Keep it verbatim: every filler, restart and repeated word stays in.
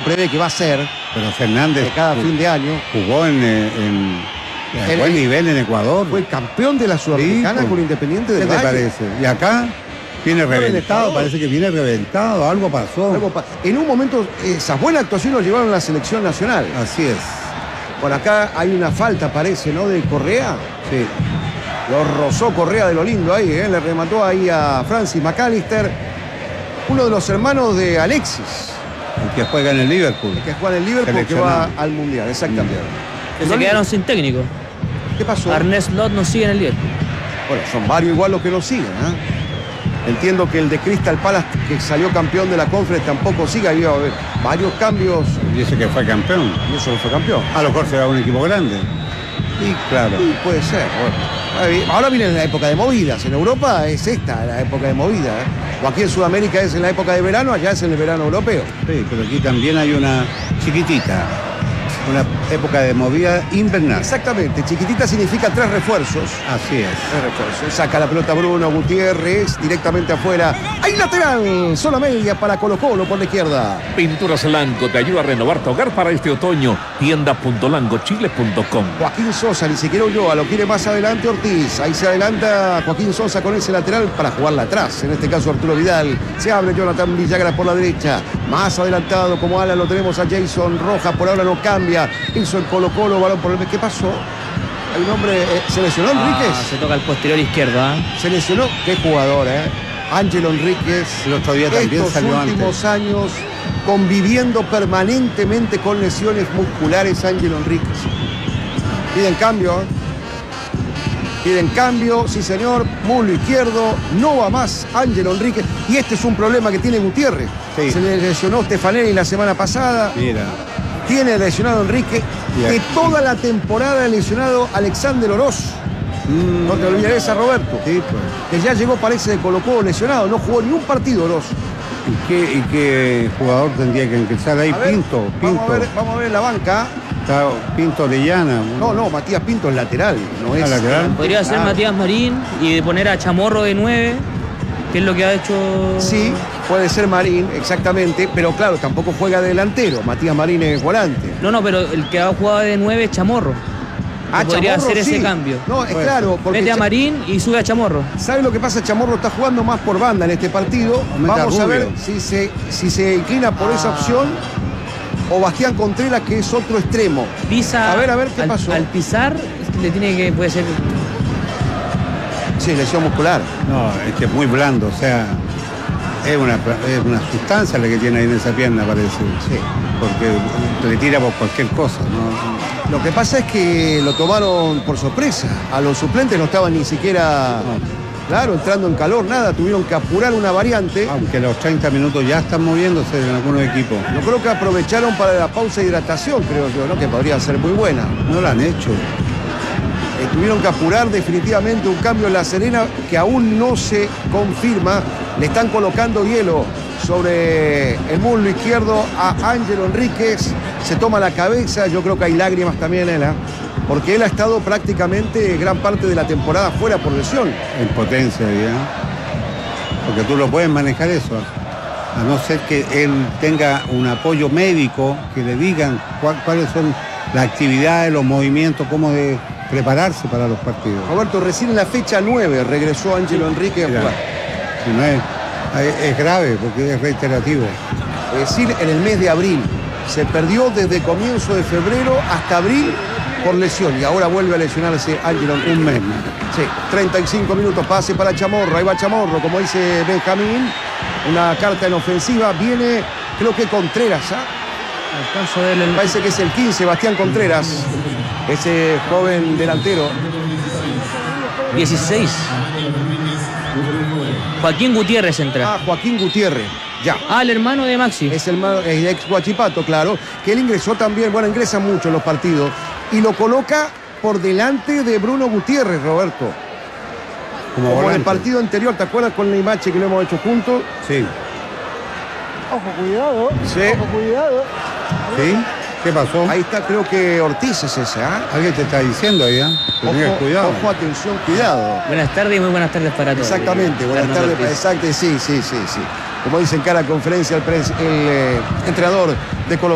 prevé que va a ser. Pero Fernández de cada fin de año. Jugó en, en, en El- buen nivel en Ecuador. Fue campeón de la Sudamericana Sí, con Independiente ¿Qué del te Valle. parece? Y acá viene Por el reventado, Ecuador. parece que viene reventado, algo pasó. Algo pa- En un momento, esas buenas actuaciones lo llevaron a la selección nacional. Así es. Por acá hay una falta, parece, ¿no? De Correa. Sí. Lo rozó Correa de lo lindo ahí, ¿eh? Le remató ahí a Francis McAllister, uno de los hermanos de Alexis, El que juega en el Liverpool. que juega en el Liverpool, que Seleccionado. va al Mundial, exactamente. Que No se le- quedaron sin técnico. ¿Qué pasó? Arne Slot no sigue en el Liverpool. Bueno, son varios igual los que nos siguen, ¿eh? Entiendo que el de Crystal Palace, que salió campeón de la Conference, tampoco sigue. Había varios cambios Dice que fue campeón. y eso no fue campeón. A lo mejor será un equipo grande. Y claro. Sí, puede ser. Bueno, ahora viene la época de movidas. En Europa es esta la época de movida. ¿eh? O aquí en Sudamérica es en la época de verano, allá es en el verano europeo. Sí, pero aquí también hay una chiquitita. Una época de movida invernal. Exactamente. Chiquitita significa tres refuerzos. Así es. Tres refuerzos. Saca la pelota Bruno Gutiérrez directamente afuera. ¡Hay lateral! Zona media para Colo Colo por la izquierda. Pinturas Lanco te ayuda a renovar tu hogar para este otoño. tienda punto lango chile punto com. Joaquín Sosa, ni siquiera Ulloa, lo quiere más adelante Ortiz. Ahí se adelanta Joaquín Sosa con ese lateral para jugarla atrás. En este caso Arturo Vidal. Se abre Jonathan Villagra por la derecha. Más adelantado como ala lo tenemos a Jason Rojas. Por ahora no cambia. Hizo el Colo Colo, balón por el... ¿Qué pasó? Hay un hombre... eh, ¿Se lesionó Enríquez? Ah, se toca el posterior izquierdo, ¿ah? Se lesionó. Qué jugador, ¿eh? Ángelo Enríquez. El otro día también Estos salió últimos antes. años conviviendo permanentemente con lesiones musculares Ángelo Enríquez. Piden cambio, ¿eh? Piden cambio, sí señor, muslo izquierdo, no va más Ángelo Enríquez. Y este es un problema que tiene Gutiérrez. Sí. Se le lesionó Stefanelli la semana pasada. Mira. Tiene lesionado Enrique. Y De aquí- toda la temporada ha lesionado Alexander Oroz. Mm, No te olvides a Roberto. sí, pues. Que ya llegó, parece, de Colo Colo lesionado. No jugó ni un partido Oroz. ¿Y qué, y qué jugador tendría que empezar ahí? A ver, Pinto, Pinto. Vamos a ver, vamos a ver la banca. Está Pinto Orellana. No, no, Matías Pinto es lateral. No es Ah, lateral. Podría ser Ah, Matías Marín y poner a Chamorro de nueve, que es lo que ha hecho. Sí, puede ser Marín, exactamente. Pero claro, tampoco juega de delantero. Matías Marín es volante. No, no, pero el que ha jugado de nueve es Chamorro. Ah, podría Chamorro, hacer ese sí. cambio. No, es Puede claro. Porque Mete a Cha- Marín y sube a Chamorro. ¿Sabe lo que pasa? Chamorro está jugando más por banda en este partido. O mete a Vamos a Rubio. ver si se, si se inclina por esa Ah. opción o Bastián Contreras, que es otro extremo. Pisa. A ver, a ver, ¿qué al, pasó? Al pisar, es que le tiene que. Puede ser. Sí, lesión muscular. No, es que es muy blando, o sea, es una, es una sustancia la que tiene ahí en esa pierna, parece. Sí. Porque le tira por cualquier cosa, ¿no? Lo que pasa es que lo tomaron por sorpresa. A los suplentes no estaban ni siquiera, claro, entrando en calor, nada. Tuvieron que apurar una variante. Aunque los treinta minutos ya están moviéndose en algunos equipos. Yo creo que aprovecharon para la pausa de hidratación, creo yo, ¿no? Que podría ser muy buena. No lo han hecho. Eh, tuvieron que apurar definitivamente un cambio en La Serena que aún no se confirma. Le están colocando hielo sobre el muslo izquierdo a Ángelo Enríquez. Se toma la cabeza, yo creo que hay lágrimas también en él, ¿eh? Porque él ha estado prácticamente gran parte de la temporada fuera por lesión. En potencia, ya. Porque tú lo puedes manejar eso. A no ser que él tenga un apoyo médico, que le digan cuál- cuáles son las actividades, los movimientos, cómo de prepararse para los partidos. Roberto, recién en la fecha nueve regresó Ángelo Enríquez a Mira, jugar. si no es, es- es grave porque es reiterativo. Es decir, en el mes de abril. Se perdió desde comienzo de febrero hasta abril por lesión y ahora vuelve a lesionarse Ángelo Enríquez. Un mes más. Sí, treinta y cinco minutos, pase para Chamorro, ahí va Chamorro, como dice Benjamín, una carta en ofensiva, viene, creo que Contreras, ¿ah? Alcanzo de él el- Parece que es el quince, Bastián Contreras, ese joven delantero. dieciséis. Joaquín Gutiérrez entra. Ah, Joaquín Gutiérrez, ya. Ah, el hermano de Maxi. Es el, ma- el ex Guachipato, claro, que él ingresó también, bueno, ingresa mucho en los partidos, y lo coloca por delante de Bruno Gutiérrez, Roberto. Como, Como en el volante. partido anterior, ¿te acuerdas con la imagen que lo hemos hecho juntos? Sí. Ojo, cuidado. Sí. Ojo, cuidado. ¿Sí? ¿Qué pasó? Ahí está, creo que Ortiz es ese, ¿ah? Alguien te está diciendo ahí, ¿eh? Que tengas Ojo, cuidado. ojo, atención, cuidado. Buenas tardes y muy buenas tardes para todos. Exactamente, buenas Fernando tardes. Ortiz. Exacto, sí, sí, sí, sí. Como dice en cada conferencia el, pres- el eh, entrenador de Colo